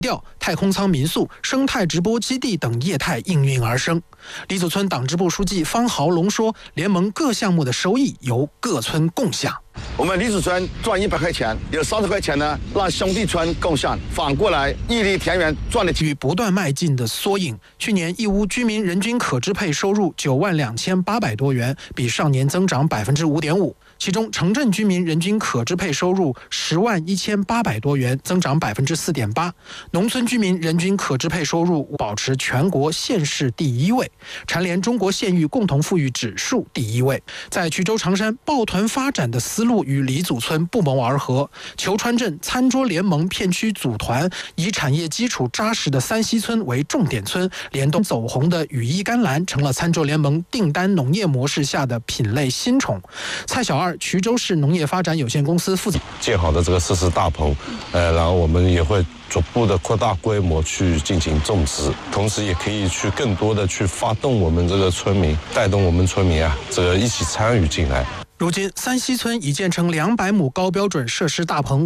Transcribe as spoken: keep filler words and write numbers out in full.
调、太空舱民宿、生态直播基地等业态应运而生。李祖村党支部书记方豪龙说，联盟各项目的收益由各村共享。 我们李祖村赚一百块钱，有三十块钱呢让兄弟村共享，反过来义利田园赚的与不断迈进的缩影。去年义乌居民人均可支配收入九万两千八百多元，比上年增长百分之五点五。其中，城镇居民人均可支配收入十万一千八百多元，增长百分之四点八；农村居民人均可支配收入保持全国县市第一位，蝉联中国县域共同富裕指数第一位。在衢州长山，抱团发展的思路与李祖村不谋而合。虬川镇餐桌联盟片区组团，以产业基础扎实的三溪村为重点村，联动走红的羽衣甘蓝，成了餐桌联盟订单农业模式下的品类新宠。蔡小二，衢州市农业发展有限公司负责建好的这个设施大棚，呃，然后我们也会逐步的扩大规模去进行种植，同时也可以去更多的去发动我们这个村民，带动我们村民啊，这个一起参与进来。 如今，三溪村已建成两百亩高标准设施大棚，